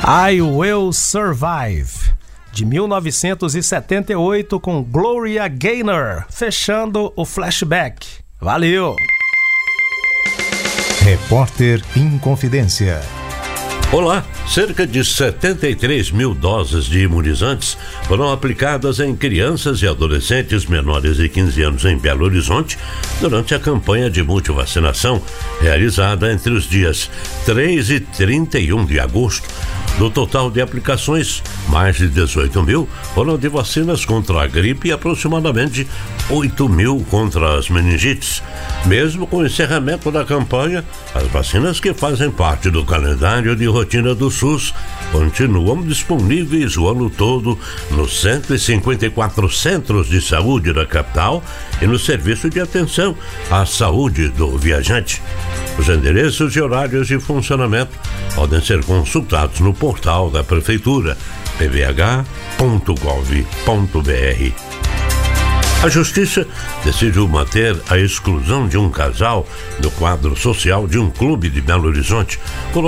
I Will Survive, de 1978, com Gloria Gaynor, fechando o flashback. Valeu! Repórter Inconfidência. Olá, cerca de 73 mil doses de imunizantes foram aplicadas em crianças e adolescentes menores de 15 anos em Belo Horizonte durante a campanha de multivacinação realizada entre os dias 3 e 31 de agosto. Do total de aplicações, mais de 18 mil foram de vacinas contra a gripe e aproximadamente 8 mil contra as meningites. Mesmo com o encerramento da campanha, as vacinas que fazem parte do calendário de rotina do SUS continuam disponíveis o ano todo nos 154 centros de saúde da capital e no serviço de atenção à saúde do viajante. Os endereços e horários de funcionamento podem ser consultados no portal da Prefeitura, pvh.gov.br. A Justiça decidiu manter a exclusão de um casal do quadro social de um clube de Belo Horizonte,